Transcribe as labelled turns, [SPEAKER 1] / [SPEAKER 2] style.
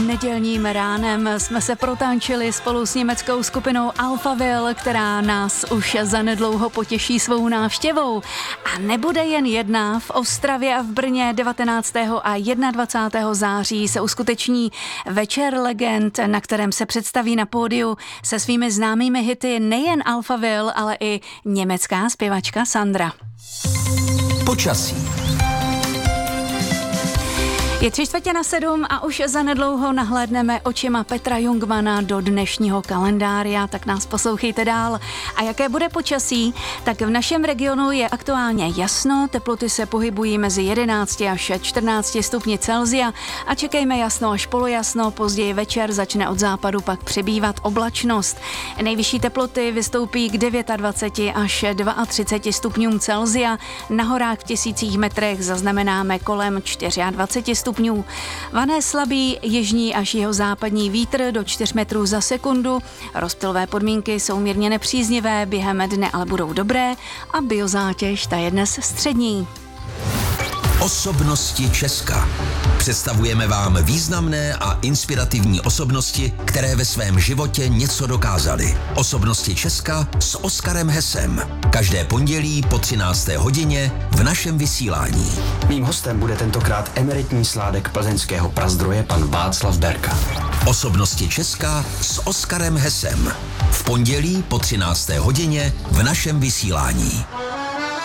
[SPEAKER 1] nedělním ránem jsme se protančili spolu s německou skupinou Alphaville, která nás už zanedlouho potěší svou návštěvou. A nebude jen jedna. V Ostravě a v Brně 19. a 21. září se uskuteční Večer legend, na kterém se představí na pódiu se svými známými hity nejen Alphaville, ale i německá zpěvačka Sandra.
[SPEAKER 2] Počasí.
[SPEAKER 1] Je 6:45 a už zanedlouho nahlédneme očima Petra Jungmana do dnešního kalendária, tak nás poslouchejte dál. A jaké bude počasí? Tak v našem regionu je aktuálně jasno, teploty se pohybují mezi 11 až 14 stupni Celsia a čekejme jasno až polojasno, později večer začne od západu pak přibývat oblačnost. Nejvyšší teploty vystoupí k 29 až 32 stupňům Celsia, na horách v tisících metrech zaznamenáme kolem 24 stupňů. Vané slabý jižní až jihozápadní vítr do 4 metrů za sekundu. Rozptylové podmínky jsou mírně nepříznivé, během dne ale budou dobré a biozátěž ta je dnes střední.
[SPEAKER 2] Osobnosti Česka. Představujeme vám významné a inspirativní osobnosti, které ve svém životě něco dokázaly. Osobnosti Česka s Oskarem Hesem. Každé pondělí po 13. hodině v našem vysílání.
[SPEAKER 3] Mým hostem bude tentokrát emeritní sládek plzeňského prazdroje pan Václav Berka.
[SPEAKER 2] Osobnosti Česka s Oskarem Hesem. V pondělí po 13. hodině v našem vysílání.